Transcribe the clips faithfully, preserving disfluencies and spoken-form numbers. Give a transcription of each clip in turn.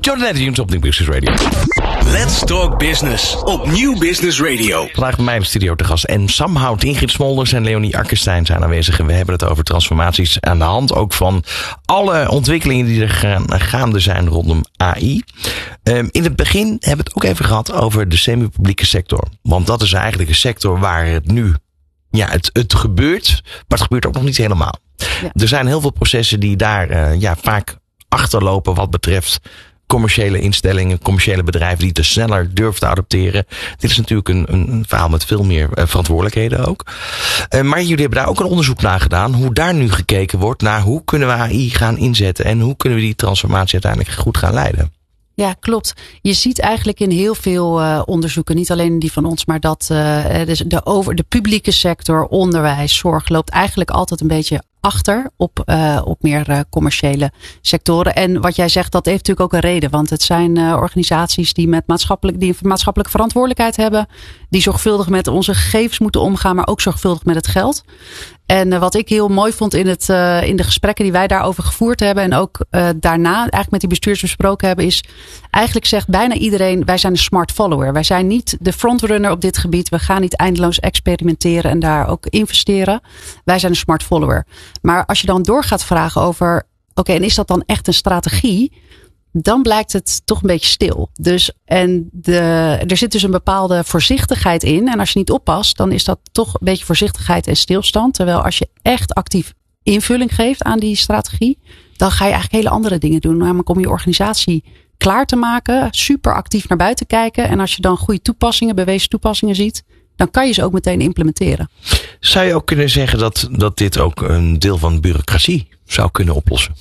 Jordan Eddy op Nieuw Business Radio. Let's Talk Business op Nieuw Business Radio. Vandaag bij mij in de studio te gast en Sam Hout, Ingrid Smolders en Leonie Akkerstein zijn aanwezig. En we hebben het over transformaties aan de hand ook van alle ontwikkelingen die er gaan, gaande zijn rondom A I. Um, in het begin hebben we het ook even gehad over de semi-publieke sector. Want dat is eigenlijk een sector waar het nu, ja, het, het gebeurt, maar het gebeurt ook nog niet helemaal. Ja. Er zijn heel veel processen die daar uh, ja, vaak achterlopen wat betreft commerciële instellingen, commerciële bedrijven die te sneller durven te adopteren. Dit is natuurlijk een, een verhaal met veel meer uh, verantwoordelijkheden ook. Uh, maar jullie hebben daar ook een onderzoek naar gedaan. Hoe daar nu gekeken wordt naar hoe kunnen we A I gaan inzetten en hoe kunnen we die transformatie uiteindelijk goed gaan leiden. Ja, klopt. Je ziet eigenlijk in heel veel uh, onderzoeken, niet alleen die van ons, maar dat uh, dus de, over, de publieke sector, onderwijs, zorg loopt eigenlijk altijd een beetje achter op, uh, op meer uh, commerciële sectoren. En wat jij zegt, dat heeft natuurlijk ook een reden. Want het zijn uh, organisaties die met maatschappelijk, die een maatschappelijke verantwoordelijkheid hebben. Die zorgvuldig met onze gegevens moeten omgaan, maar ook zorgvuldig met het geld. En uh, wat ik heel mooi vond in, het, uh, in de gesprekken die wij daarover gevoerd hebben. En ook uh, daarna eigenlijk met die bestuurders besproken hebben. Is eigenlijk zegt bijna iedereen, wij zijn een smart follower. Wij zijn niet de frontrunner op dit gebied. We gaan niet eindeloos experimenteren en daar ook investeren. Wij zijn een smart follower. Maar als je dan door gaat vragen over, oké, okay, en is dat dan echt een strategie? Dan blijkt het toch een beetje stil. Dus, en de, er zit dus een bepaalde voorzichtigheid in. En als je niet oppast, dan is dat toch een beetje voorzichtigheid en stilstand. Terwijl als je echt actief invulling geeft aan die strategie, dan ga je eigenlijk hele andere dingen doen. Namelijk om je organisatie klaar te maken, super actief naar buiten kijken. En als je dan goede toepassingen, bewezen toepassingen ziet, dan kan je ze ook meteen implementeren. Zou je ook kunnen zeggen dat, dat dit ook een deel van bureaucratie zou kunnen oplossen?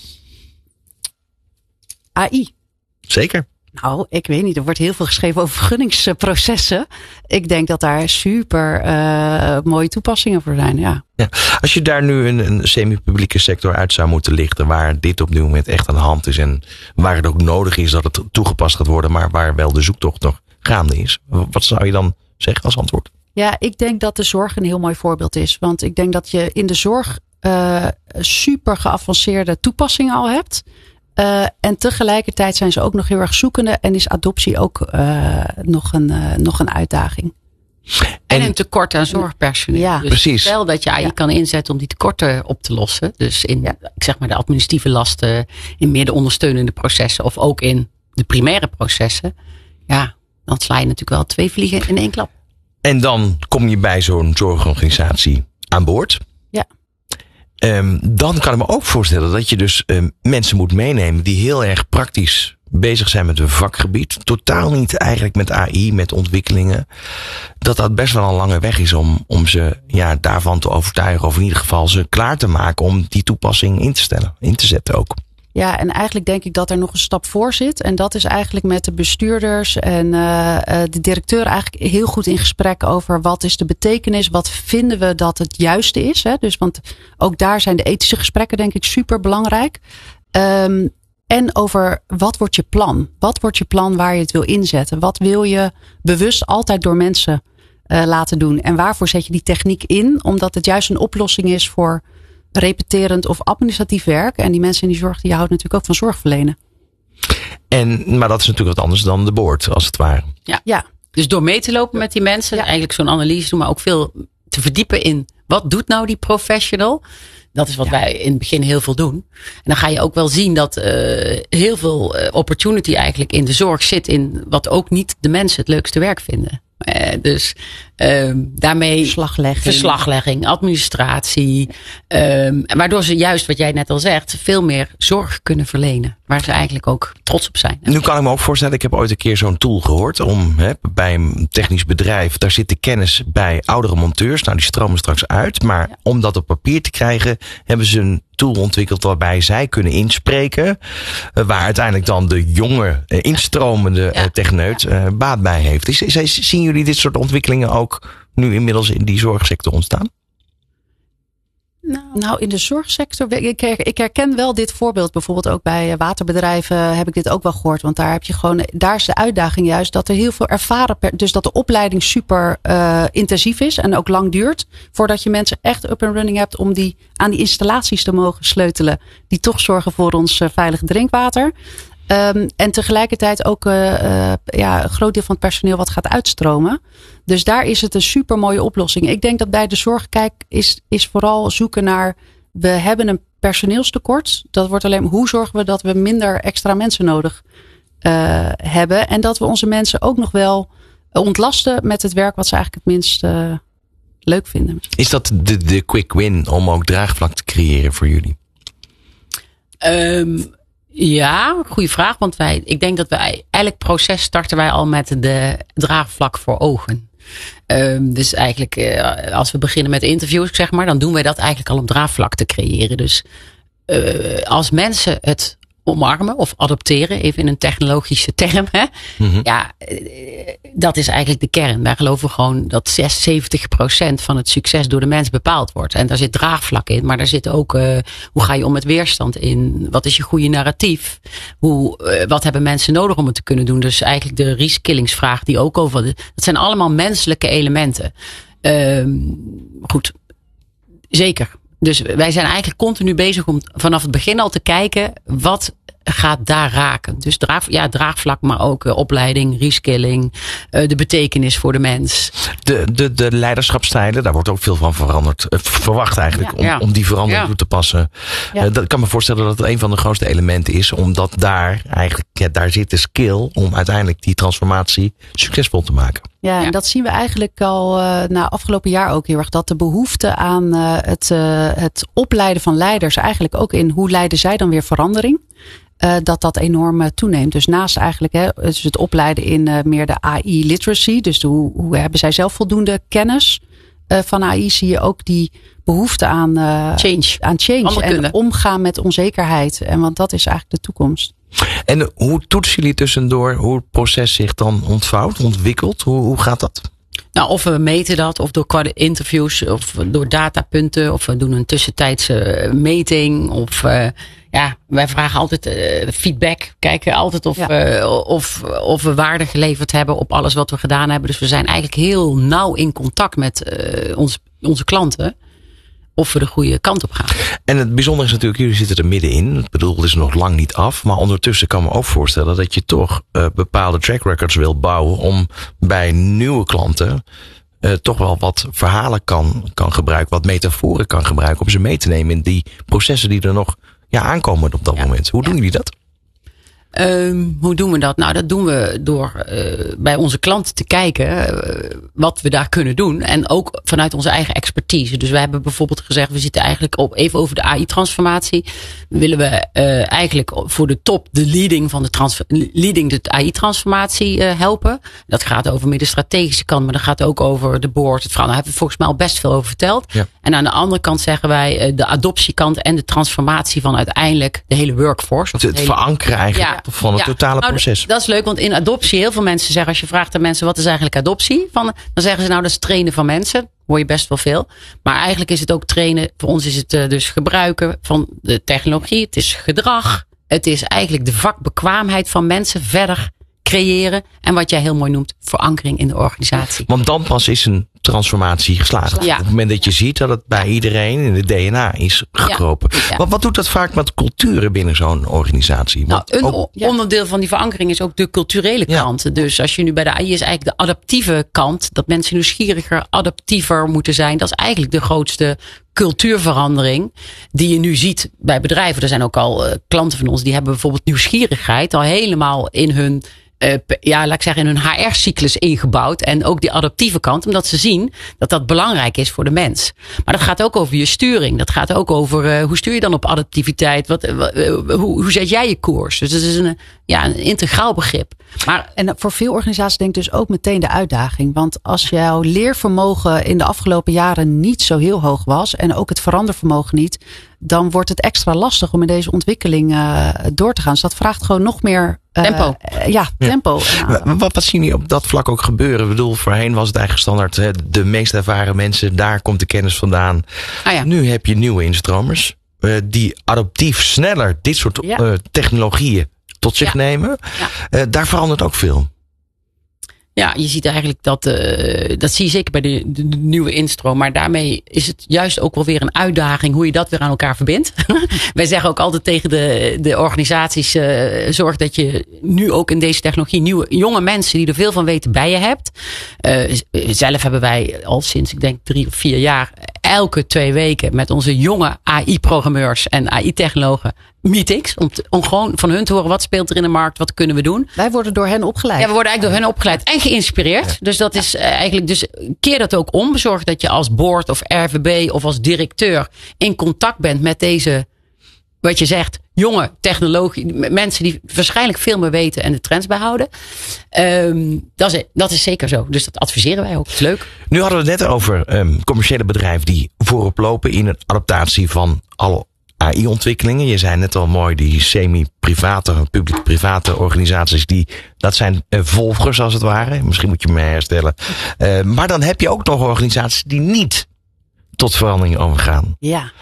A I. Zeker. Nou, ik weet niet. Er wordt heel veel geschreven over vergunningsprocessen. Ik denk dat daar super uh, mooie toepassingen voor zijn, ja. Ja. Als je daar nu een, een semi-publieke sector uit zou moeten lichten, waar dit op dit moment echt aan de hand is en waar het ook nodig is dat het toegepast gaat worden, maar waar wel de zoektocht nog gaande is. Wat zou je dan zeggen als antwoord? Ja, ik denk dat de zorg een heel mooi voorbeeld is. Want ik denk dat je in de zorg uh, super geavanceerde toepassingen al hebt. Uh, en tegelijkertijd zijn ze ook nog heel erg zoekende en is adoptie ook uh, nog, een, uh, nog een uitdaging. En een tekort aan zorgpersoneel. Ja, dus precies. Stel dat je A I ja. kan inzetten om die tekorten op te lossen. Dus in ja. ik zeg maar de administratieve lasten, in meer de ondersteunende processen of ook in de primaire processen. Ja, dan sla je natuurlijk wel twee vliegen in één klap. En dan kom je bij zo'n zorgorganisatie aan boord. Ja. Um, dan kan ik me ook voorstellen dat je dus um, mensen moet meenemen die heel erg praktisch bezig zijn met hun vakgebied. Totaal niet eigenlijk met A I, met ontwikkelingen. Dat dat best wel een lange weg is om, om ze ja, daarvan te overtuigen. Of in ieder geval ze klaar te maken om die toepassing in te stellen, in te zetten ook. Ja, en eigenlijk denk ik dat er nog een stap voor zit. En dat is eigenlijk met de bestuurders en uh, de directeur eigenlijk heel goed in gesprek over wat is de betekenis, wat vinden we dat het juiste is. Hè? Dus want ook daar zijn de ethische gesprekken denk ik super belangrijk. Um, en over wat wordt je plan? Wat wordt je plan waar je het wil inzetten? Wat wil je bewust altijd door mensen uh, laten doen? En waarvoor zet je die techniek in? Omdat het juist een oplossing is voor repeterend of administratief werk. En die mensen in die zorg, die houden natuurlijk ook van zorg verlenen. En, maar dat is natuurlijk wat anders dan de board, als het ware. Ja, ja. Dus door mee te lopen met die mensen, ja. eigenlijk zo'n analyse doen, maar ook veel te verdiepen in wat doet nou die professional. Dat is wat ja. wij in het begin heel veel doen. En dan ga je ook wel zien dat uh, heel veel uh, opportunity eigenlijk in de zorg zit in wat ook niet de mensen het leukste werk vinden. Uh, dus uh, daarmee verslaglegging, verslaglegging administratie. Uh, waardoor ze juist, wat jij net al zegt, veel meer zorg kunnen verlenen. Waar ze eigenlijk ook trots op zijn. Nu kan ik me ook voorstellen, ik heb ooit een keer zo'n tool gehoord. Om hè, bij een technisch bedrijf, daar zit de kennis bij oudere monteurs. Nou, die stromen straks uit. Maar ja. om dat op papier te krijgen, hebben ze een tool ontwikkeld waarbij zij kunnen inspreken. Uh, waar uiteindelijk dan de jonge, uh, instromende uh, techneut uh, baat bij heeft. Is, is, zien jullie dit soort ontwikkelingen ook nu inmiddels in die zorgsector ontstaan? Nou, nou, in de zorgsector, ik, ik herken wel dit voorbeeld. Bijvoorbeeld ook bij waterbedrijven heb ik dit ook wel gehoord. Want daar heb je gewoon, daar is de uitdaging juist dat er heel veel ervaren, dus dat de opleiding super uh, intensief is en ook lang duurt. Voordat je mensen echt up and running hebt om die aan die installaties te mogen sleutelen. Die toch zorgen voor ons uh, veilige drinkwater. Um, en tegelijkertijd ook uh, uh, ja, een groot deel van het personeel wat gaat uitstromen. Dus daar is het een super mooie oplossing. Ik denk dat bij de zorg, kijk, is, is vooral zoeken naar, we hebben een personeelstekort. Dat wordt alleen, hoe zorgen we dat we minder extra mensen nodig uh, hebben. En dat we onze mensen ook nog wel ontlasten met het werk wat ze eigenlijk het minst uh, leuk vinden. Is dat de, de quick win om ook draagvlak te creëren voor jullie? Um, ja, goede vraag. Want wij, ik denk dat wij, elk proces starten wij al met de draagvlak voor ogen. Um, dus eigenlijk, uh, als we beginnen met interviews, zeg maar, dan doen wij dat eigenlijk al om draagvlak te creëren. Dus uh, als mensen het omarmen of adopteren, even in een technologische term. Hè? Mm-hmm. Ja, dat is eigenlijk de kern. Wij geloven gewoon dat zes, zeventig procent van het succes door de mens bepaald wordt. En daar zit draagvlak in, maar daar zit ook, uh, hoe ga je om met weerstand in? Wat is je goede narratief? Hoe, uh, wat hebben mensen nodig om het te kunnen doen? Dus eigenlijk de reskillingsvraag die ook over, dat zijn allemaal menselijke elementen. Uh, goed, zeker. Dus wij zijn eigenlijk continu bezig om vanaf het begin al te kijken, wat gaat daar raken? Dus draag, ja, draagvlak, maar ook uh, opleiding, reskilling, uh, de betekenis voor de mens. De, de, de leiderschapsstijlen, daar wordt ook veel van veranderd. Uh, verwacht eigenlijk, ja, om, ja. om die verandering ja. toe te passen. Ja. Uh, dat, ik kan me voorstellen dat het een van de grootste elementen is, omdat daar eigenlijk, ja, daar zit de skill om uiteindelijk die transformatie succesvol te maken. Ja, en ja. dat zien we eigenlijk al uh, na afgelopen jaar ook heel erg. Dat de behoefte aan uh, het, uh, het opleiden van leiders, eigenlijk ook in hoe leiden zij dan weer verandering, uh, dat dat enorm uh, toeneemt. Dus naast eigenlijk hè, dus het opleiden in uh, meer de A I literacy, dus de, hoe, hoe hebben zij zelf voldoende kennis uh, van A I, zie je ook die behoefte aan uh, change, aan change en omgaan met onzekerheid. En want dat is eigenlijk de toekomst. En hoe toetsen jullie tussendoor hoe het proces zich dan ontvouwt, ontwikkelt? Hoe, hoe gaat dat? Nou, of we meten dat, of door interviews, of door datapunten, of we doen een tussentijdse meting, of uh, ja, wij vragen altijd uh, feedback, kijken altijd of, ja. uh, of, of we waarde geleverd hebben op alles wat we gedaan hebben. Dus we zijn eigenlijk heel nauw in contact met uh, ons, onze klanten. Of we de goede kant op gaan. En het bijzondere is natuurlijk, jullie zitten er middenin. Ik bedoel, het is nog lang niet af. Maar ondertussen kan me ook voorstellen dat je toch uh, bepaalde track records wil bouwen. Om bij nieuwe klanten uh, toch wel wat verhalen kan, kan gebruiken. Wat metaforen kan gebruiken. Om ze mee te nemen in die processen die er nog ja, aankomen op dat ja. moment. Hoe doen ja. jullie dat? Um, hoe doen we dat? Nou, dat doen we door uh, bij onze klanten te kijken uh, wat we daar kunnen doen. En ook vanuit onze eigen expertise. Dus we hebben bijvoorbeeld gezegd, we zitten eigenlijk op, even over de A I-transformatie. Willen we uh, eigenlijk voor de top de leading van de, trans, leading de A I-transformatie uh, helpen. Dat gaat over meer de strategische kant, maar dat gaat ook over de board, het verhaal. Daar hebben we volgens mij al best veel over verteld. Ja. En aan de andere kant zeggen wij uh, de adoptiekant en de transformatie van uiteindelijk de hele workforce. Of het, het hele, verankeren eigenlijk. Ja. Van het ja, totale nou, proces. Dat is leuk, want in adoptie, heel veel mensen zeggen, als je vraagt aan mensen wat is eigenlijk adoptie, van, dan zeggen ze nou dat is trainen van mensen. Hoor je best wel veel. Maar eigenlijk is het ook trainen. Voor ons is het uh, dus gebruiken van de technologie. Het is gedrag. Het is eigenlijk de vakbekwaamheid van mensen verder creëren. En wat jij heel mooi noemt, verankering in de organisatie. Want dan pas is een transformatie geslaagd. Ja. Op het moment dat je ziet dat het bij iedereen in het D N A is gekropen. Ja. Ja. Wat, wat doet dat vaak met culturen binnen zo'n organisatie? Nou, een ook, ja. onderdeel van die verankering is ook de culturele kant. Ja. Dus als je nu bij de A I is eigenlijk de adaptieve kant. Dat mensen nieuwsgieriger, adaptiever moeten zijn. Dat is eigenlijk de grootste cultuurverandering die je nu ziet bij bedrijven. Er zijn ook al uh, klanten van ons die hebben bijvoorbeeld nieuwsgierigheid al helemaal in hun Uh, ja, laat ik zeggen, in hun H R-cyclus ingebouwd. En ook die adaptieve kant, omdat ze zien dat dat belangrijk is voor de mens. Maar dat gaat ook over je sturing. Dat gaat ook over uh, hoe stuur je dan op adaptiviteit? Wat, uh, hoe, hoe zet jij je koers? Dus het is een, ja, een integraal begrip. Maar, en voor veel organisaties denk ik dus ook meteen de uitdaging. Want als jouw leervermogen in de afgelopen jaren niet zo heel hoog was. En ook het verandervermogen niet. Dan wordt het extra lastig om in deze ontwikkeling uh, door te gaan. Dus dat vraagt gewoon nog meer uh, tempo. Uh, ja, tempo. Ja. Wat, wat zien jullie op dat vlak ook gebeuren? Ik bedoel, voorheen was het eigenlijk standaard. Hè, de meest ervaren mensen, daar komt de kennis vandaan. Ah ja. Nu heb je nieuwe instromers. Uh, die adaptief sneller dit soort ja. uh, technologieën tot zich ja. nemen. Ja. Uh, daar verandert ook veel. Ja, je ziet eigenlijk dat, uh, dat zie je zeker bij de, de, de nieuwe instroom. Maar daarmee is het juist ook wel weer een uitdaging hoe je dat weer aan elkaar verbindt. Wij zeggen ook altijd tegen de, de organisaties, uh, zorg dat je nu ook in deze technologie nieuwe jonge mensen die er veel van weten bij je hebt. Uh, zelf hebben wij al sinds ik denk drie of vier jaar elke twee weken met onze jonge A I-programmeurs en A I-technologen meetings. Om, te, om gewoon van hun te horen wat speelt er in de markt, wat kunnen we doen. Wij worden door hen opgeleid. Ja, we worden eigenlijk door hen opgeleid en geïnspireerd. Ja. Dus dat is uh, eigenlijk, dus keer dat ook om. Zorg dat je als board of R V B of als directeur in contact bent met deze, wat je zegt, jonge technologie, mensen die waarschijnlijk veel meer weten en de trends bijhouden. Um, dat, is, dat is zeker zo. Dus dat adviseren wij ook. Dat is leuk. Nu hadden we het net over um, commerciële bedrijven die voorop lopen in de adaptatie van alle A I-ontwikkelingen. Je zei net al mooi, die semi-private, publiek-private organisaties, die, dat zijn uh, volgers als het ware. Misschien moet je me herstellen. Uh, maar dan heb je ook nog organisaties die niet tot verandering overgaan. Ja.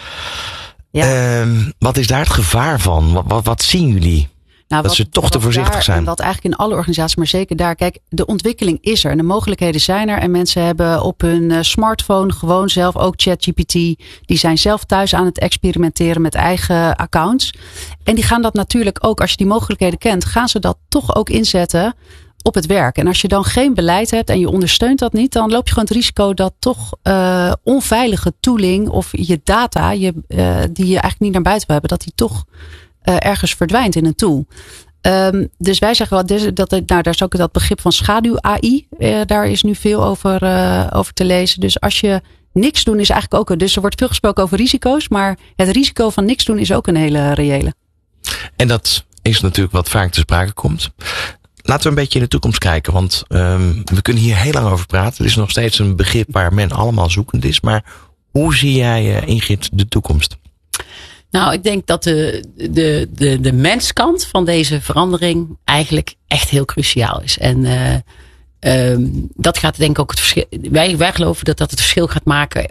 Ja. Uh, wat is daar het gevaar van? Wat, wat, wat zien jullie? Nou, dat wat, ze toch te voorzichtig daar, zijn. En wat eigenlijk in alle organisaties, maar zeker daar. Kijk, de ontwikkeling is er en de mogelijkheden zijn er. En mensen hebben op hun uh, smartphone gewoon zelf ook ChatGPT. Die zijn zelf thuis aan het experimenteren met eigen accounts. En die gaan dat natuurlijk ook, als je die mogelijkheden kent, gaan ze dat toch ook inzetten op het werk. En als je dan geen beleid hebt en je ondersteunt dat niet, dan loop je gewoon het risico dat toch uh, onveilige tooling of je data, je, uh, die je eigenlijk niet naar buiten wil hebben, dat die toch uh, ergens verdwijnt in een tool. Um, dus wij zeggen wel, dat, nou, daar is ook dat begrip van schaduw-A I. Uh, daar is nu veel over, uh, over te lezen. Dus als je niks doen is eigenlijk ook, dus er wordt veel gesproken over risico's, maar het risico van niks doen is ook een hele reële. En dat is natuurlijk wat vaak te sprake komt. Laten we een beetje in de toekomst kijken, want um, we kunnen hier heel lang over praten. Het is nog steeds een begrip waar men allemaal zoekend is. Maar hoe zie jij, uh, Ingrid, de toekomst? Nou, ik denk dat de, de, de, de menskant van deze verandering eigenlijk echt heel cruciaal is. En uh, um, dat gaat denk ik ook het verschil. Wij, wij geloven dat dat het verschil gaat maken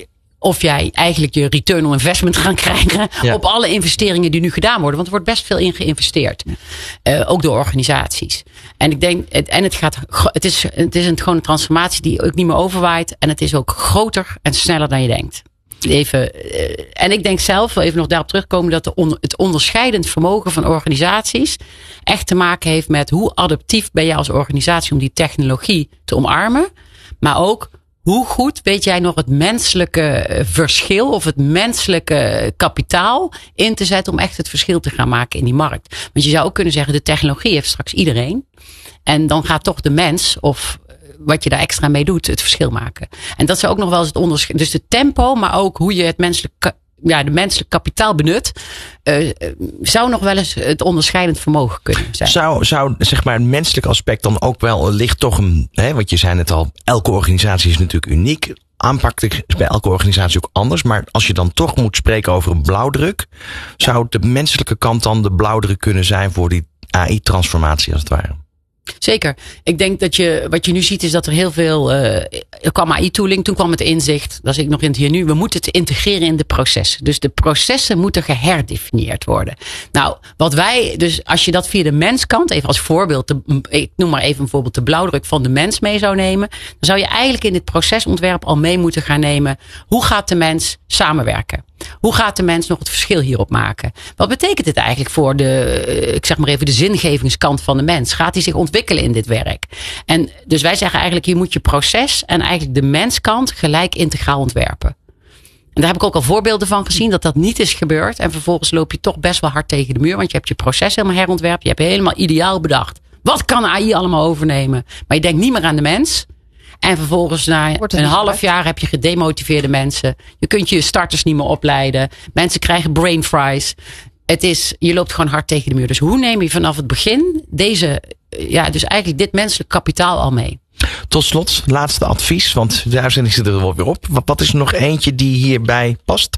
of jij eigenlijk je return on investment gaat krijgen ja. op alle investeringen die nu gedaan worden. Want er wordt best veel in geïnvesteerd. Uh, ook door organisaties. En ik denk, en het gaat, het is, het is een, gewoon een transformatie die ook niet meer overwaait. En het is ook groter en sneller dan je denkt. Even, uh, en ik denk zelf, even nog daarop terugkomen, dat de on, het onderscheidend vermogen van organisaties echt te maken heeft met hoe adaptief ben jij als organisatie om die technologie te omarmen. Maar ook, hoe goed weet jij nog het menselijke verschil of het menselijke kapitaal in te zetten om echt het verschil te gaan maken in die markt? Want je zou ook kunnen zeggen, de technologie heeft straks iedereen. En dan gaat toch de mens of wat je daar extra mee doet het verschil maken. En dat zou ook nog wel eens het onderscheid. Dus de tempo, maar ook hoe je het menselijk, ja, de menselijk kapitaal benut, uh, zou nog wel eens het onderscheidend vermogen kunnen zijn. Zou, zou zeg maar het menselijk aspect dan ook wel, ligt toch een, hè, want je zei net al, elke organisatie is natuurlijk uniek. Aanpak is bij elke organisatie ook anders. Maar als je dan toch moet spreken over een blauwdruk, zou de menselijke kant dan de blauwdruk kunnen zijn voor die A I-transformatie als het ware? Zeker. Ik denk dat je, wat je nu ziet is dat er heel veel, uh, er kwam A I-tooling, toen kwam het inzicht, dat is ik nog in het hier nu, we moeten het integreren in de processen. Dus de processen moeten geherdefinieerd worden. Nou, wat wij, dus als je dat via de menskant, even als voorbeeld, de, ik noem maar even bijvoorbeeld de blauwdruk van de mens mee zou nemen, dan zou je eigenlijk in dit procesontwerp al mee moeten gaan nemen, hoe gaat de mens samenwerken? Hoe gaat de mens nog het verschil hierop maken? Wat betekent dit eigenlijk voor de, ik zeg maar even, de zingevingskant van de mens? Gaat hij zich ontwikkelen in dit werk? En dus wij zeggen eigenlijk, hier moet je proces en eigenlijk de menskant gelijk integraal ontwerpen. En daar heb ik ook al voorbeelden van gezien dat dat niet is gebeurd. En vervolgens loop je toch best wel hard tegen de muur, want je hebt je proces helemaal herontwerpt. Je hebt helemaal ideaal bedacht. Wat kan A I allemaal overnemen? Maar je denkt niet meer aan de mens. En vervolgens na een half jaar heb je gedemotiveerde mensen. Je kunt je starters niet meer opleiden. Mensen krijgen brain fries. Het is, je loopt gewoon hard tegen de muur. Dus hoe neem je vanaf het begin deze, ja, dus eigenlijk dit menselijk kapitaal al mee? Tot slot, laatste advies, want de uitzending zit er wel weer op. Wat is er nog eentje die hierbij past?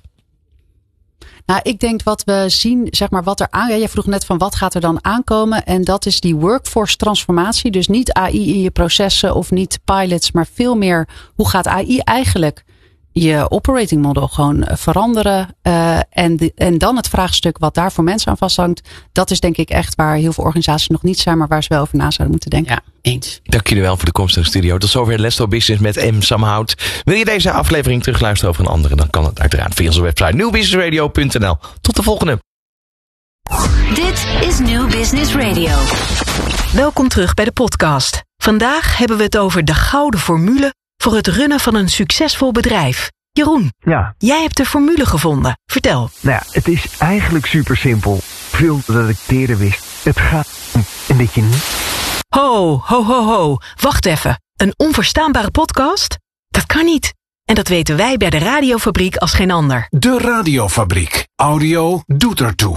Nou, ik denk wat we zien, zeg maar wat er aan. Ja, je vroeg net van wat gaat er dan aankomen. En dat is die workforce transformatie. Dus niet A I in je processen of niet pilots, maar veel meer hoe gaat A I eigenlijk je operating model gewoon veranderen. Uh, en, de, en dan het vraagstuk wat daar voor mensen aan vasthangt. Dat is denk ik echt waar heel veel organisaties nog niet zijn. Maar waar ze wel over na zouden moeten denken. Ja, eens. Dank jullie wel voor de komst in de studio. Tot zover Let's Talk Business met M. Samhout. Wil je deze aflevering terugluisteren over een andere? Dan kan het uiteraard via onze website nieuw business radio punt n l. Tot de volgende. Dit is New Business Radio. Welkom terug bij de podcast. Vandaag hebben we het over de gouden formule voor het runnen van een succesvol bedrijf. Jeroen, ja. Jij hebt de formule gevonden. Vertel. Nou ja, het is eigenlijk super simpel. Veel dat ik het eerder wist. Het gaat om een beetje niet. Ho, ho, ho, ho. Wacht even. Een onverstaanbare podcast? Dat kan niet. En dat weten wij bij de Radiofabriek als geen ander. De Radiofabriek. Audio doet ertoe.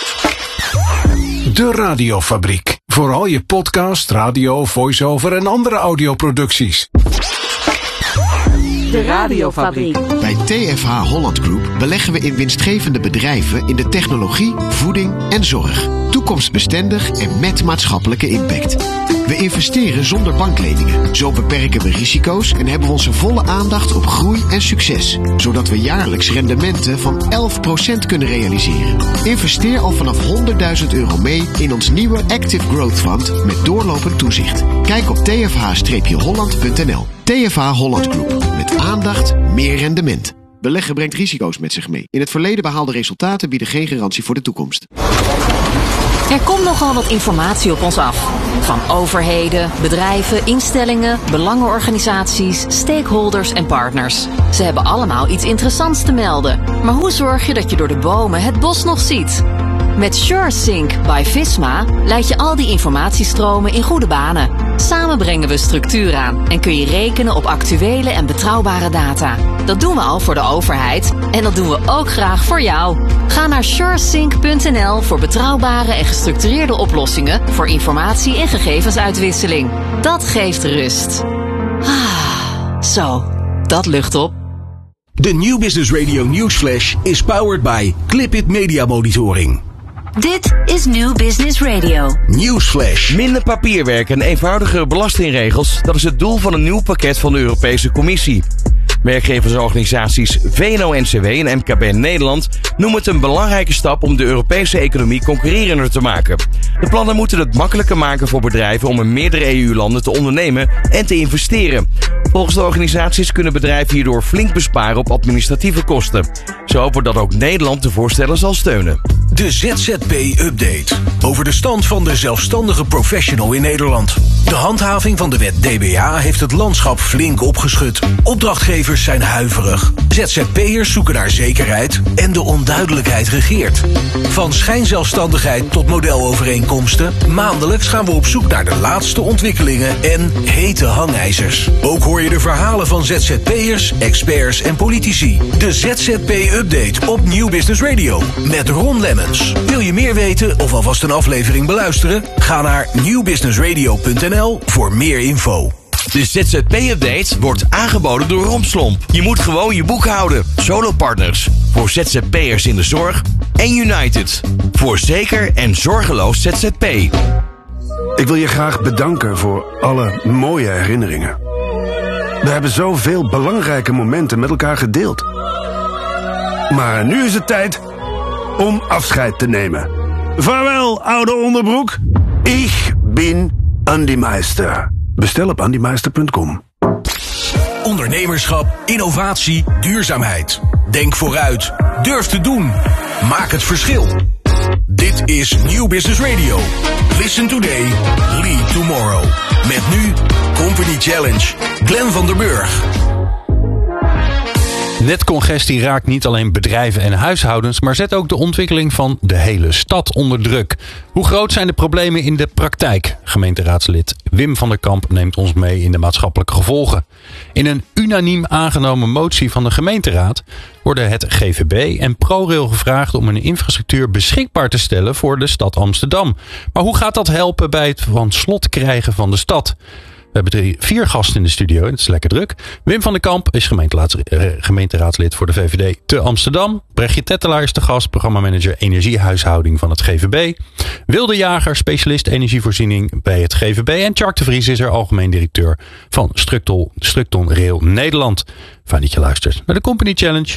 De Radiofabriek. Voor al je podcast, radio, voice-over en andere audioproducties. De Radiofabriek. Bij T F H Holland Group beleggen we in winstgevende bedrijven in de technologie, voeding en zorg. Toekomstbestendig en met maatschappelijke impact. We investeren zonder bankleningen. Zo beperken we risico's en hebben we onze volle aandacht op groei en succes. Zodat we jaarlijks rendementen van elf procent kunnen realiseren. Investeer al vanaf honderdduizend euro mee in ons nieuwe Active Growth Fund met doorlopend toezicht. Kijk op t f h holland punt n l. T F H Holland Group. Met aandacht, meer rendement. Beleggen brengt risico's met zich mee. In het verleden behaalde resultaten bieden geen garantie voor de toekomst. Er komt nogal wat informatie op ons af. Van overheden, bedrijven, instellingen, belangenorganisaties, stakeholders en partners. Ze hebben allemaal iets interessants te melden. Maar hoe zorg je dat je door de bomen het bos nog ziet? Met SureSync by Visma leid je al die informatiestromen in goede banen. Samen brengen we structuur aan en kun je rekenen op actuele en betrouwbare data. Dat doen we al voor de overheid en dat doen we ook graag voor jou. Ga naar suresync punt n l voor betrouwbare en gestructureerde oplossingen voor informatie- en gegevensuitwisseling. Dat geeft rust. Ah, zo, dat lucht op. De New Business Radio Newsflash is powered by Clipit Media Monitoring. Dit is New Business Radio. Newsflash. Minder papierwerk en eenvoudigere belastingregels. Dat is het doel van een nieuw pakket van de Europese Commissie. Werkgeversorganisaties V N O N C W en M K B Nederland noemen het een belangrijke stap om de Europese economie concurrerender te maken. De plannen moeten het makkelijker maken voor bedrijven om in meerdere E U-landen te ondernemen en te investeren. Volgens de organisaties kunnen bedrijven hierdoor flink besparen op administratieve kosten. Ze hopen dat ook Nederland de voorstellen zal steunen. De Z Z P-update. Over de stand van de zelfstandige professional in Nederland. De handhaving van de wet D B A heeft het landschap flink opgeschud. Opdrachtgevers zijn huiverig. Z Z P'ers zoeken naar zekerheid en de onduidelijkheid regeert. Van schijnzelfstandigheid tot modelovereenkomsten. Maandelijks gaan we op zoek naar de laatste ontwikkelingen en hete hangijzers. Ook hoor je de verhalen van Z Z P'ers, experts en politici. De Z Z P-update op New Business Radio met Ron Lemmens. Wil je meer weten of alvast een aflevering beluisteren? Ga naar nieuw business radio punt n l voor meer info. De Z Z P-update wordt aangeboden door Romslomp. Je moet gewoon je boek houden. Solopartners voor Z Z P'ers in de zorg en United voor zeker en zorgeloos Z Z P. Ik wil je graag bedanken voor alle mooie herinneringen. We hebben zoveel belangrijke momenten met elkaar gedeeld. Maar nu is het tijd om afscheid te nemen. Vaarwel, oude onderbroek. Ik ben Andy Meister. Bestel op andy meister punt com. Ondernemerschap, innovatie, duurzaamheid. Denk vooruit. Durf te doen. Maak het verschil. Dit is New Business Radio. Listen today, lead tomorrow. Met nu Company Challenge. Glenn van der Burg. Netcongestie raakt niet alleen bedrijven en huishoudens, maar zet ook de ontwikkeling van de hele stad onder druk. Hoe groot zijn de problemen in de praktijk? Gemeenteraadslid Wim van der Kamp neemt ons mee in de maatschappelijke gevolgen. In een unaniem aangenomen motie van de gemeenteraad worden het G V B en ProRail gevraagd om een infrastructuur beschikbaar te stellen voor de stad Amsterdam. Maar hoe gaat dat helpen bij het van slot krijgen van de stad? We hebben drie, vier gasten in de studio. Het is lekker druk. Wim van den Kamp is gemeenteraad, uh, gemeenteraadslid voor de V V D te Amsterdam. Brechtje Tettelaar is de gast, programmamanager energiehuishouding van het G V B. Wilde Jager, specialist energievoorziening bij het G V B. En Tjark de Vries is er algemeen directeur van Structon, Structon Rail Nederland. Fijn dat je luistert naar de Company Challenge.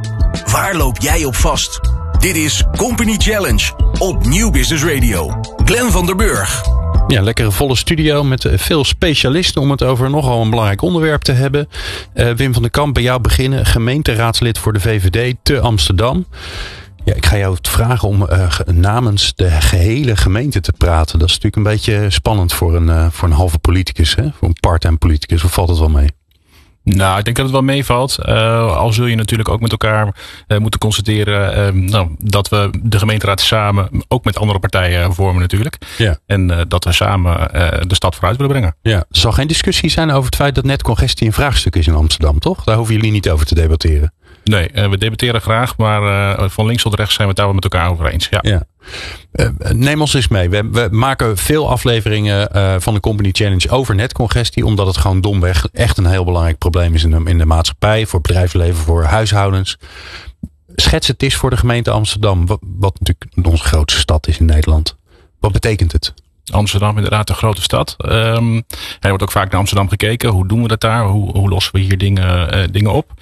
Waar loop jij op vast? Dit is Company Challenge op Nieuw Business Radio. Glenn van der Burg. Ja, lekkere volle studio met veel specialisten om het over nogal een belangrijk onderwerp te hebben. Uh, Wim van den Kamp, bij jou beginnen. Gemeenteraadslid voor de V V D te Amsterdam. Ja, ik ga jou vragen om uh, namens de gehele gemeente te praten. Dat is natuurlijk een beetje spannend voor een, uh, voor een halve politicus, hè? Voor een part-time politicus. Of valt het wel mee? Nou, ik denk dat het wel meevalt. Uh, al zul je natuurlijk ook met elkaar uh, moeten constateren uh, nou, dat we de gemeenteraad samen ook met andere partijen vormen natuurlijk. Ja. En uh, dat we samen uh, de stad vooruit willen brengen. Ja, er zal geen discussie zijn over het feit dat netcongestie een vraagstuk is in Amsterdam, toch? Daar hoeven jullie niet over te debatteren. Nee, uh, we debatteren graag, maar uh, van links tot rechts zijn we het daar wel met elkaar over eens. Ja. Ja. Uh, neem ons eens mee. We, we maken veel afleveringen uh, van de Company Challenge over netcongestie, omdat het gewoon domweg echt een heel belangrijk probleem is in de, in de maatschappij, voor het bedrijfsleven, voor huishoudens. Schets het eens voor de gemeente Amsterdam, wat, wat natuurlijk onze grootste stad is in Nederland. Wat betekent het? Amsterdam inderdaad een grote stad. Um, er wordt ook vaak naar Amsterdam gekeken. Hoe doen we dat daar? Hoe, hoe lossen we hier dingen, uh, dingen op?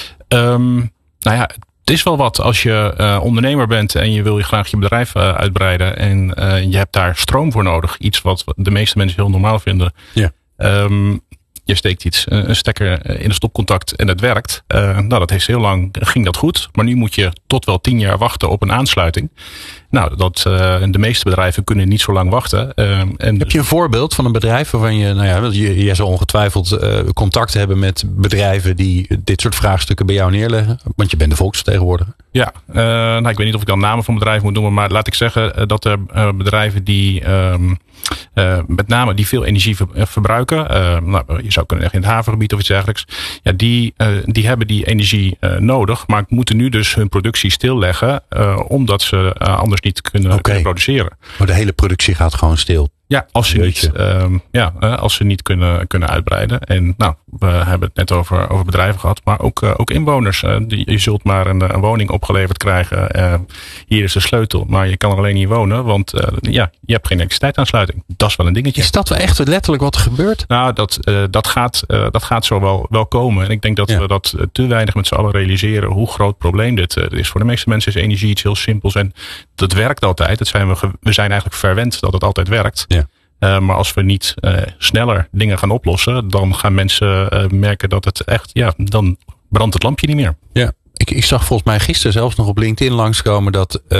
Um, nou ja, het is wel wat als je uh, ondernemer bent en je wil je graag je bedrijf uh, uitbreiden en uh, je hebt daar stroom voor nodig. Iets wat de meeste mensen heel normaal vinden. Ja. Um, je steekt iets, een stekker in een stopcontact en het werkt. Uh, nou, dat heeft heel lang, ging dat goed. Maar nu moet je tot wel tien jaar wachten op een aansluiting. Nou, dat, uh, de meeste bedrijven kunnen niet zo lang wachten. Uh, en Heb je een voorbeeld van een bedrijf waarvan je, nou ja, je, je zal ongetwijfeld uh, contact hebben met bedrijven die dit soort vraagstukken bij jou neerleggen? Want je bent de volksvertegenwoordiger. Ja, uh, nou, ik weet niet of ik dan namen van bedrijven moet noemen, maar laat ik zeggen uh, dat er uh, bedrijven die um, uh, met name die veel energie ver, verbruiken, uh, nou, je zou kunnen zeggen in het havengebied of iets dergelijks, ja, die, uh, die hebben die energie uh, nodig, maar moeten nu dus hun productie stilleggen, uh, omdat ze uh, anders niet kunnen, okay. kunnen produceren. Maar de hele productie gaat gewoon stil. Ja, als ze niet, um, ja, uh, als ze niet kunnen, kunnen uitbreiden. En nou, we hebben het net over, over bedrijven gehad, maar ook, uh, ook inwoners. Uh, die, je zult maar een, een woning opgeleverd krijgen. Uh, hier is de sleutel, maar je kan er alleen niet wonen, want uh, ja, je hebt geen elektriciteitsaansluiting. Dat is wel een dingetje. Is dat wel echt letterlijk wat er gebeurt? Nou, dat, uh, dat, gaat, uh, dat gaat zo wel, wel komen. En ik denk dat ja. we dat te weinig met z'n allen realiseren hoe groot het probleem dit uh, is. Voor de meeste mensen is energie iets heel simpels en dat werkt altijd. Dat zijn we, we zijn eigenlijk verwend dat het altijd werkt. Ja. Uh, maar als we niet uh, sneller dingen gaan oplossen, dan gaan mensen uh, merken dat het echt, ja, dan brandt het lampje niet meer. Ja, ik, ik zag volgens mij gisteren zelfs nog op LinkedIn langskomen dat, uh,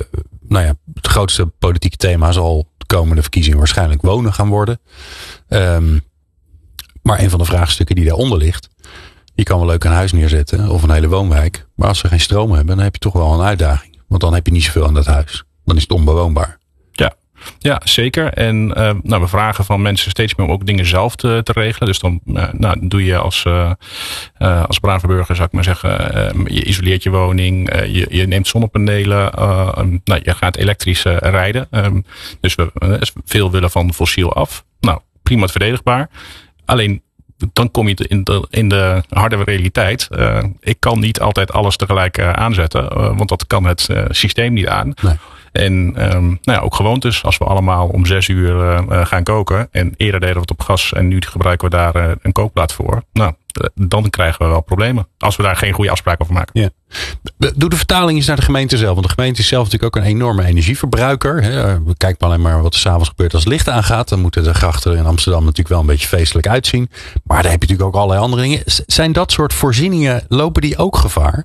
nou ja, het grootste politieke thema zal de komende verkiezingen waarschijnlijk wonen gaan worden. Um, maar een van de vraagstukken die daaronder ligt, je kan wel leuk een huis neerzetten of een hele woonwijk, maar als ze geen stroom hebben, dan heb je toch wel een uitdaging. Want dan heb je niet zoveel aan dat huis. Dan is het onbewoonbaar. Ja, zeker. En uh, nou, we vragen van mensen steeds meer om ook dingen zelf te, te regelen. Dus dan uh, nou, doe je als, uh, uh, als brave burger, zou ik maar zeggen, uh, je isoleert je woning, uh, je, je neemt zonnepanelen, uh, um, nou, je gaat elektrisch uh, rijden. Um, dus we uh, veel willen van fossiel af. Nou, prima verdedigbaar. Alleen dan kom je in de, in de harde realiteit. Uh, ik kan niet altijd alles tegelijk uh, aanzetten, uh, want dat kan het uh, systeem niet aan. Nee. En um, nou ja, ook gewoontes. Als we allemaal om zes uur uh, gaan koken. En eerder deden we het op gas. En nu gebruiken we daar uh, een kookplaat voor. Nou, dan krijgen we wel problemen. Als we daar geen goede afspraken over maken. Ja. Doe de vertaling eens naar de gemeente zelf. Want de gemeente is zelf natuurlijk ook een enorme energieverbruiker. Kijk maar alleen maar wat er 's avonds gebeurt als het licht aangaat. Dan moeten de grachten in Amsterdam natuurlijk wel een beetje feestelijk uitzien. Maar daar heb je natuurlijk ook allerlei andere dingen. Zijn dat soort voorzieningen, lopen die ook gevaar?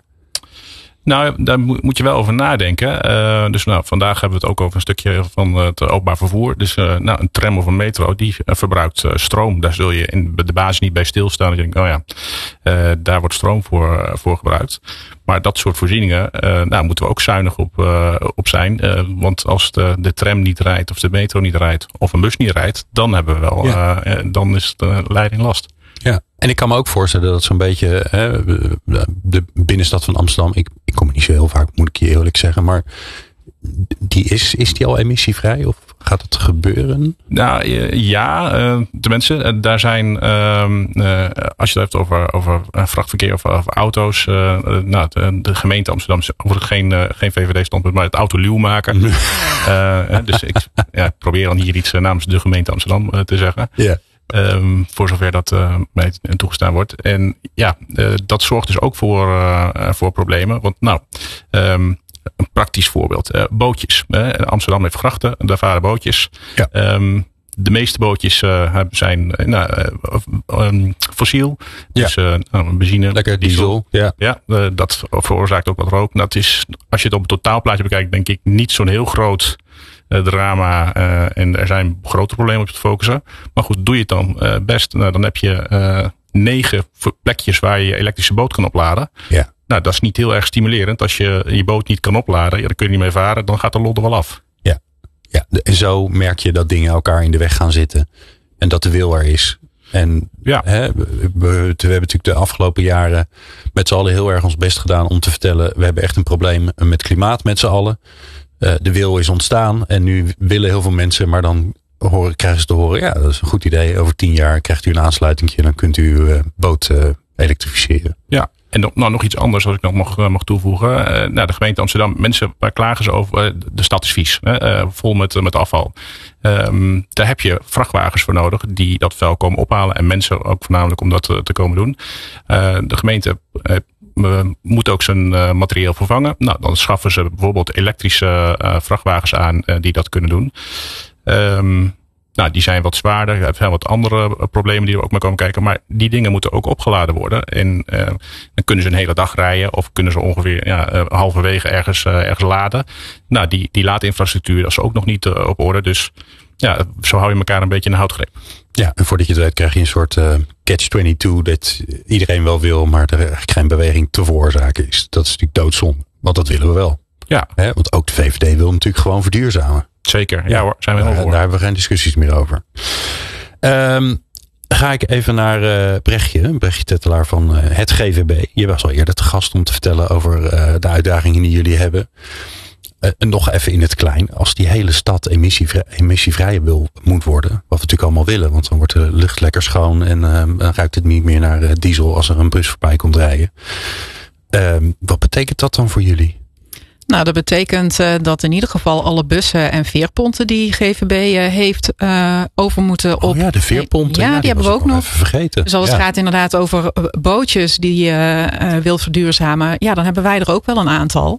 Nou, daar moet je wel over nadenken. Uh, dus nou, vandaag hebben we het ook over een stukje van het openbaar vervoer. Dus uh, nou, een tram of een metro, die uh, verbruikt uh, stroom. Daar zul je in de basis niet bij stilstaan. Dat je denkt, oh ja, uh, daar wordt stroom voor, uh, voor gebruikt. Maar dat soort voorzieningen, uh, nou, moeten we ook zuinig op, uh, op zijn. Uh, want als de, de tram niet rijdt, of de metro niet rijdt, of een bus niet rijdt, dan hebben we wel, ja. uh, dan is de leiding last. Ja, en ik kan me ook voorstellen dat zo'n beetje hè, de binnenstad van Amsterdam, ik, ik kom er niet zo heel vaak, moet ik je eerlijk zeggen, maar die is, is die al emissievrij? Of Gaat het gebeuren? Nou ja, uh, tenminste, uh, daar zijn, uh, uh, als je het hebt over, over vrachtverkeer of over auto's. Uh, uh, nou, de, de gemeente Amsterdam is overigens geen, uh, geen V V D-standpunt, maar het autoluw maken. uh, uh, dus ik ja, probeer dan hier iets uh, namens de gemeente Amsterdam uh, te zeggen. Ja. Um, voor zover dat uh, mij toegestaan wordt. En ja, uh, dat zorgt dus ook voor, uh, voor problemen. Want nou, um, een praktisch voorbeeld. Uh, bootjes. Uh, Amsterdam heeft grachten. Daar varen bootjes. Ja. Um, de meeste bootjes uh, zijn uh, nou, uh, um, fossiel. Dus uh, nou, benzine. Lekker diesel. diesel. Ja, ja uh, dat veroorzaakt ook wat rook. Dat is, als je het op het totaalplaatje bekijkt, denk ik niet zo'n heel groot uh, drama. Uh, en er zijn grote problemen op te focussen. Maar goed, doe je het dan uh, best. Nou, dan heb je uh, negen plekjes waar je je elektrische boot kan opladen. Ja. Nou, dat is niet heel erg stimulerend. Als je je boot niet kan opladen, ja, dan kun je niet mee varen. Dan gaat de lol er wel af. Ja, ja. En zo merk je dat dingen elkaar in de weg gaan zitten. En dat de wil er is. En ja. hè, we, we, we hebben natuurlijk de afgelopen jaren met z'n allen heel erg ons best gedaan om te vertellen, we hebben echt een probleem met klimaat met z'n allen. Uh, de wil is ontstaan en nu willen heel veel mensen, maar dan horen, krijgen ze te horen, ja, dat is een goed idee. Over tien jaar krijgt u een aansluiting en dan kunt u uw uh, boot uh, elektrificeren. Ja. En dan, nou, nog iets anders wat ik nog mag, mag toevoegen. Uh, nou, de gemeente Amsterdam, mensen, waar klagen ze over? Uh, de stad is vies, uh, vol met, met afval. Um, daar heb je vrachtwagens voor nodig die dat vuil komen ophalen. En mensen ook voornamelijk om dat te, te komen doen. Uh, de gemeente uh, moet ook zijn uh, materieel vervangen. Nou, dan schaffen ze bijvoorbeeld elektrische uh, vrachtwagens aan uh, die dat kunnen doen. Um, Nou, die zijn wat zwaarder. Er zijn wat andere problemen die er ook mee komen kijken. Maar die dingen moeten ook opgeladen worden. En uh, dan kunnen ze een hele dag rijden. Of kunnen ze ongeveer ja, uh, halverwege ergens, uh, ergens laden. Nou, die, die laadinfrastructuur dat is ook nog niet uh, op orde. Dus ja, zo hou je elkaar een beetje in de houtgreep. Ja, en voordat je het weet krijg je een soort uh, catch twenty-two. Dat iedereen wel wil, maar er eigenlijk geen beweging te veroorzaken is. Dat is natuurlijk doodzonde. Want dat willen we wel. Ja. Hè? Want ook de V V D wil natuurlijk gewoon verduurzamen. Zeker, ja hoor, zijn we heel uh, voor. Daar hebben we geen discussies meer over. Um, ga ik even naar uh, Brechtje, Brechtje Tettelaar van uh, het G V B. Je was al eerder te gast om te vertellen over uh, de uitdagingen die jullie hebben. Uh, nog even in het klein. Als die hele stad emissievrij, emissievrij wil, moet worden, wat we natuurlijk allemaal willen, want dan wordt de lucht lekker schoon en uh, dan ruikt het niet meer naar uh, diesel als er een bus voorbij komt rijden. Uh, wat betekent dat dan voor jullie? Nou, dat betekent uh, dat in ieder geval alle bussen en veerponten die G V B uh, heeft uh, over moeten op. Oh ja, de veerponten. Ja, ja, die, die hebben we ook nog. Even vergeten. Dus als het ja. gaat inderdaad over bootjes die je uh, wilt verduurzamen, ja, dan hebben wij er ook wel een aantal.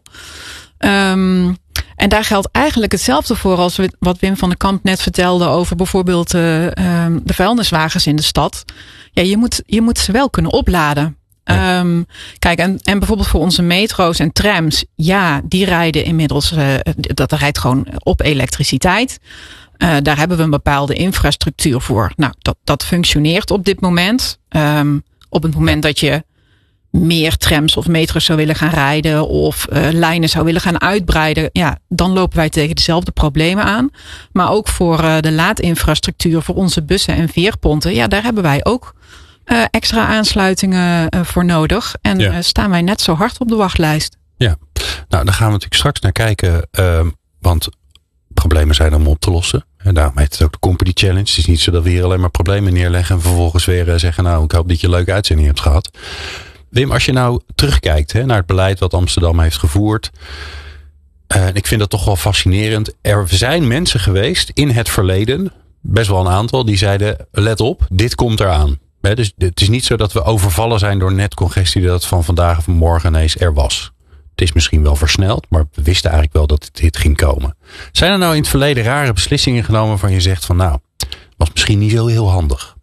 Um, en daar geldt eigenlijk hetzelfde voor als wat Wim van den Kamp net vertelde over bijvoorbeeld uh, um, de vuilniswagens in de stad. Ja, je moet, je moet ze wel kunnen opladen. Ja. Um, kijk, en, en bijvoorbeeld voor onze metro's en trams, ja, die rijden inmiddels, uh, dat rijdt gewoon op elektriciteit. Uh, daar hebben we een bepaalde infrastructuur voor. Nou, dat, dat functioneert op dit moment. Um, op het moment dat je meer trams of metro's zou willen gaan rijden of uh, lijnen zou willen gaan uitbreiden, ja, dan lopen wij tegen dezelfde problemen aan. Maar ook voor uh, de laadinfrastructuur, voor onze bussen en veerponten, ja, daar hebben wij ook Uh, extra aansluitingen uh, voor nodig. En ja. uh, staan wij net zo hard op de wachtlijst. Ja, nou daar gaan we natuurlijk straks naar kijken. Uh, want problemen zijn om op te lossen. En daarom heet het ook de Company Challenge. Het is niet zo dat we hier alleen maar problemen neerleggen en vervolgens weer uh, zeggen, nou, ik hoop dat je een leuke uitzending hebt gehad. Wim, als je nou terugkijkt hè, naar het beleid wat Amsterdam heeft gevoerd. Uh, ik vind dat toch wel fascinerend. Er zijn mensen geweest in het verleden, best wel een aantal, die zeiden, let op, dit komt eraan. He, dus het is niet zo dat we overvallen zijn door netcongestie dat van vandaag of morgen ineens er was. Het is misschien wel versneld, maar we wisten eigenlijk wel dat dit ging komen. Zijn er nou in het verleden rare beslissingen genomen waarvan je zegt van nou, was misschien niet zo heel handig?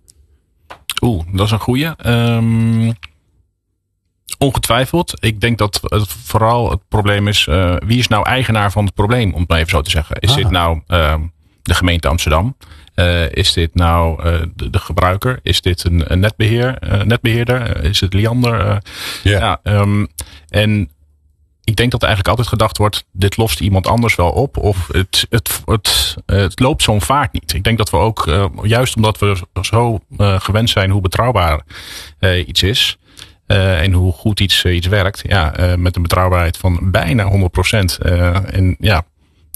Oeh, dat is een goeie. Um, ongetwijfeld. Ik denk dat het vooral het probleem is, uh, wie is nou eigenaar van het probleem, om het maar even zo te zeggen. Is ah. dit nou uh, de gemeente Amsterdam? Uh, is dit nou uh, de, de gebruiker? Is dit een, een netbeheer, uh, netbeheerder? Uh, is het Liander? Uh, yeah. ja, um, en ik denk dat er eigenlijk altijd gedacht wordt, dit lost iemand anders wel op. Of het, het, het, het loopt zo'n vaart niet. Ik denk dat we ook, uh, juist omdat we zo uh, gewend zijn hoe betrouwbaar uh, iets is. Uh, en hoe goed iets, uh, iets werkt. Ja, uh, met een betrouwbaarheid van bijna honderd procent. Uh, en ja,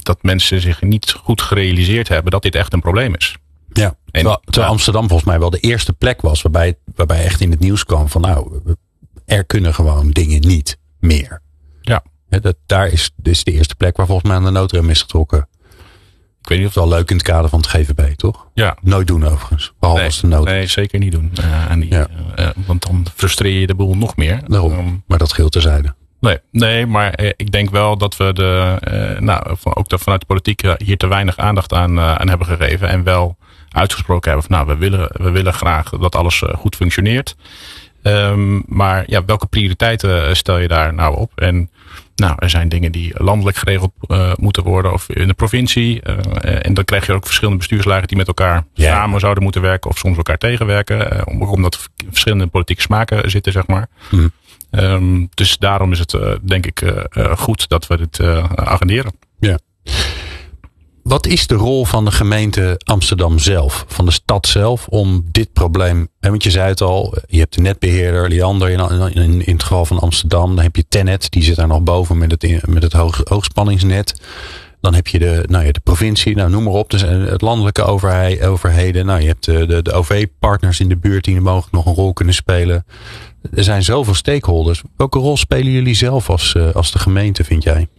dat mensen zich niet goed gerealiseerd hebben dat dit echt een probleem is. Ja, terwijl, terwijl Amsterdam volgens mij wel de eerste plek was waarbij, waarbij echt in het nieuws kwam van nou, er kunnen gewoon dingen niet meer. Ja. ja dat, daar is, is de eerste plek waar volgens mij aan de noodrem is getrokken. Ik weet niet of het wel leuk in het kader van het G V B, toch? Ja. Nooit doen overigens, behalve nee, als de nood. Nee, zeker niet doen. Uh, en die, ja. uh, want dan frustreer je de boel nog meer. Daarom, um, maar dat geldt terzijde. Nee, nee, maar uh, ik denk wel dat we de, uh, nou, van, ook de, vanuit de politiek uh, hier te weinig aandacht aan, uh, aan hebben gegeven. En wel uitgesproken hebben van nou, we willen, we willen graag dat alles uh, goed functioneert. Um, maar ja, welke prioriteiten stel je daar nou op? En nou, er zijn dingen die landelijk geregeld uh, moeten worden of in de provincie. Uh, en dan krijg je ook verschillende bestuurslagen die met elkaar ja. samen zouden moeten werken of soms elkaar tegenwerken. Uh, omdat er verschillende politieke smaken zitten, zeg maar. Mm. Um, dus daarom is het uh, denk ik uh, uh, goed dat we dit uh, agenderen. Ja. Wat is de rol van de gemeente Amsterdam zelf, van de stad zelf, om dit probleem, want je zei het al, je hebt de netbeheerder, Liander in, in, in het geval van Amsterdam, dan heb je Tennet, die zit daar nog boven met het, met het hoog, hoogspanningsnet. Dan heb je de, nou ja, de provincie, nou noem maar op, dus het landelijke overheid, overheden. Nou, je hebt de, de, de O V-partners in de buurt die mogelijk nog een rol kunnen spelen. Er zijn zoveel stakeholders. Welke rol spelen jullie zelf als, als de gemeente, vind jij?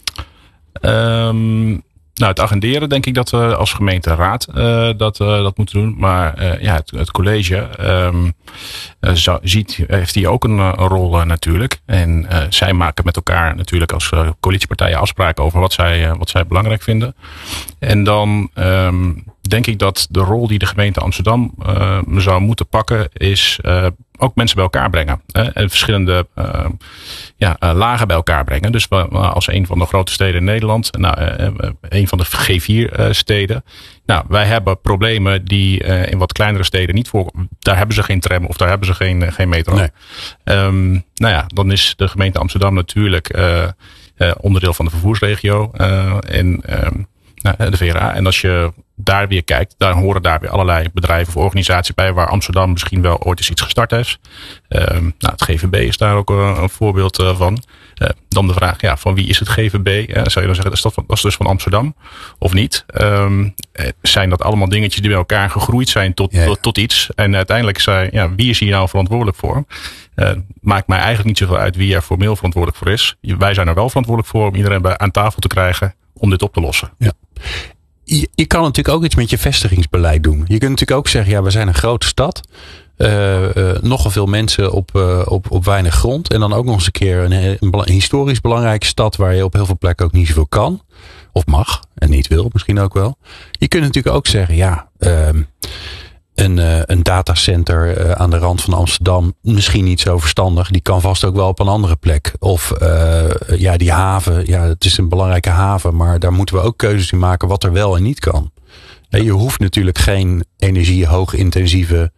Um... Nou, het agenderen denk ik dat we als gemeenteraad uh, dat, uh, dat moeten doen. Maar uh, ja, het, het college um, uh, zo, ziet, heeft hier ook een, een rol uh, natuurlijk. En uh, zij maken met elkaar natuurlijk als uh, coalitiepartijen afspraken over wat zij, uh, wat zij belangrijk vinden. En dan um, denk ik dat de rol die de gemeente Amsterdam uh, zou moeten pakken is uh, ook mensen bij elkaar brengen. Hè, en verschillende uh, ja, uh, lagen bij elkaar brengen. Dus we, als een van de grote steden in Nederland. Nou, uh, een van de G vier uh, steden. Nou, wij hebben problemen die uh, in wat kleinere steden niet voorkomen. Daar hebben ze geen tram of daar hebben ze geen, uh, geen metro. Nee. Um, nou ja, dan is de gemeente Amsterdam natuurlijk uh, uh, onderdeel van de vervoersregio. Uh, en um, nou, de V R A. En als je daar weer kijkt, daar horen daar weer allerlei bedrijven of organisaties bij waar Amsterdam misschien wel ooit eens iets gestart heeft. Um, nou, het G V B is daar ook uh, een voorbeeld uh, van. Uh, dan de vraag, ja, van wie is het G V B? Uh, zou je dan zeggen, dat is, dat, van, dat is dus van Amsterdam of niet? Um, zijn dat allemaal dingetjes die bij elkaar gegroeid zijn tot, ja. tot, tot iets? En uiteindelijk zei, ja, wie is hier nou verantwoordelijk voor? Uh, maakt mij eigenlijk niet zoveel uit wie er formeel verantwoordelijk voor is. Wij zijn er wel verantwoordelijk voor om iedereen bij, aan tafel te krijgen om dit op te lossen. Ja. Je, je kan natuurlijk ook iets met je vestigingsbeleid doen. Je kunt natuurlijk ook zeggen, ja, we zijn een grote stad. Uh, uh, nogal veel mensen op, uh, op, op weinig grond. En dan ook nog eens een keer een, een, een historisch belangrijke stad waar je op heel veel plekken ook niet zoveel kan. Of mag. En niet wil misschien ook wel. Je kunt natuurlijk ook zeggen, ja, uh, een, uh, een datacenter uh, aan de rand van Amsterdam. Misschien niet zo verstandig. Die kan vast ook wel op een andere plek. Of uh, ja, die haven. Ja, het is een belangrijke haven. Maar daar moeten we ook keuzes in maken wat er wel en niet kan. Ja. Je hoeft natuurlijk geen energie hoogintensieve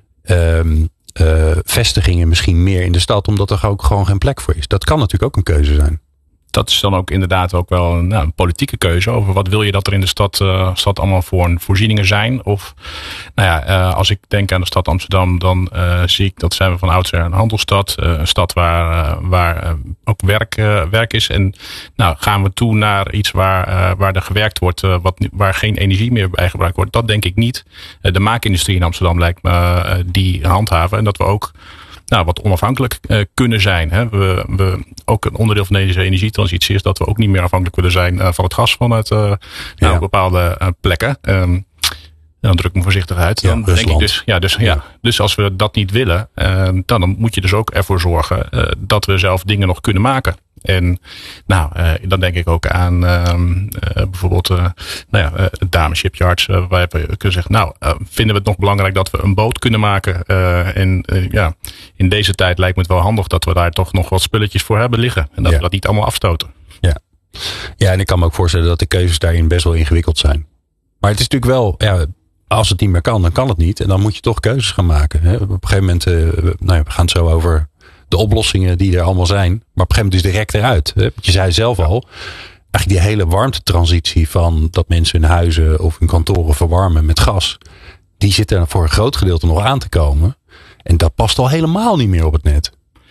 Um, uh, vestigingen misschien meer in de stad, omdat er ook gewoon geen plek voor is. Dat kan natuurlijk ook een keuze zijn. Dat is dan ook inderdaad ook wel een, nou, een politieke keuze over wat wil je dat er in de stad, uh, stad allemaal voor voorzieningen zijn. Of nou ja, uh, als ik denk aan de stad Amsterdam, dan uh, zie ik dat zijn we van oudsher een handelsstad. Uh, een stad waar, uh, waar uh, ook werk, uh, werk is. En nou gaan we toe naar iets waar, uh, waar er gewerkt wordt, uh, wat, waar geen energie meer bij gebruikt wordt. Dat denk ik niet. Uh, de maakindustrie in Amsterdam lijkt me uh, die handhaven. En dat we ook nou, wat onafhankelijk uh, kunnen zijn. Hè. We, we, ook een onderdeel van deze energietransitie is dat we ook niet meer afhankelijk willen zijn uh, van het gas vanuit uh, nou, ja. bepaalde uh, plekken. Um, dan druk ik me voorzichtig uit. Dan ja, denk ik dus, ja, dus, ja. Ja, dus als we dat niet willen, uh, dan, dan moet je dus ook ervoor zorgen uh, dat we zelf dingen nog kunnen maken. En nou, uh, dan denk ik ook aan uh, uh, bijvoorbeeld uh, nou ja, uh, Dame Shipyards. Uh, waar we kunnen zeggen, nou, uh, vinden we het nog belangrijk dat we een boot kunnen maken. Uh, en uh, ja, in deze tijd lijkt me het wel handig dat we daar toch nog wat spulletjes voor hebben liggen. En dat ja. we dat niet allemaal afstoten. Ja. ja, en ik kan me ook voorstellen dat de keuzes daarin best wel ingewikkeld zijn. Maar het is natuurlijk wel, ja, als het niet meer kan, dan kan het niet. En dan moet je toch keuzes gaan maken. Hè. Op een gegeven moment, uh, nou ja, we gaan het zo over de oplossingen die er allemaal zijn. Maar op een gegeven moment is de rek eruit. Hè. Je zei zelf al, eigenlijk die hele warmtetransitie van dat mensen hun huizen of hun kantoren verwarmen met gas. Die zit er voor een groot gedeelte nog aan te komen. En dat past al helemaal niet meer op het net.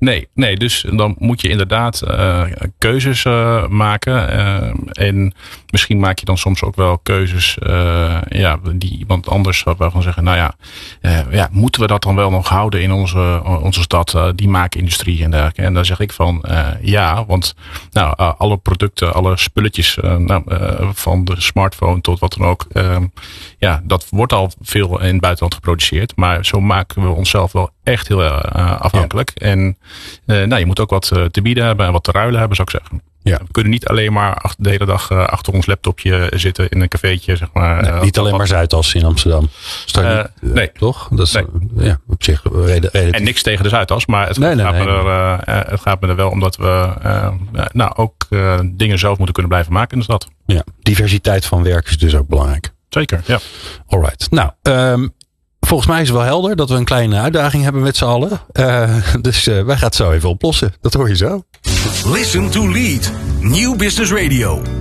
Nee, nee, dus dan moet je inderdaad uh, keuzes uh, maken. Uh, en misschien maak je dan soms ook wel keuzes uh, ja, die iemand anders waarvan zeggen, nou ja, uh, ja, moeten we dat dan wel nog houden in onze, onze stad, uh, die maakindustrie en dergelijke. En daar zeg ik van uh, ja, want nou, uh, alle producten, alle spulletjes, uh, nou, uh, van de smartphone tot wat dan ook, uh, ja, dat wordt al veel in het buitenland geproduceerd. Maar zo maken we onszelf wel echt heel uh, afhankelijk. Ja. En uh, nou, je moet ook wat uh, te bieden hebben en wat te ruilen hebben, zou ik zeggen. Ja. We kunnen niet alleen maar achter, de hele dag uh, achter ons laptopje zitten in een cafeetje, zeg maar. Nee, uh, niet alleen maar Zuidas in Amsterdam. Uh, niet, nee. Toch? Dat is, nee. Ja, op zich reden, reden. En niks tegen de Zuidas, maar het, nee, nee, gaat, nee, me nee. Er, uh, het gaat me er wel om dat we uh, nou, ook uh, dingen zelf moeten kunnen blijven maken in de stad. Ja, diversiteit van werk is dus ook belangrijk. Zeker, ja. Alright. Nou, um, volgens mij is het wel helder dat we een kleine uitdaging hebben met z'n allen. Uh, dus uh, wij gaan het zo even oplossen. Dat hoor je zo. Listen to Lead. Nieuw Business Radio.